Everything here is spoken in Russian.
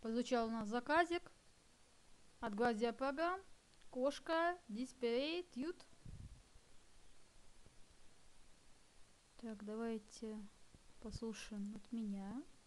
Прозвучал у нас заказик от Гвардия программ. Кошка, Disparate, Ют. Так, давайте послушаем от меня.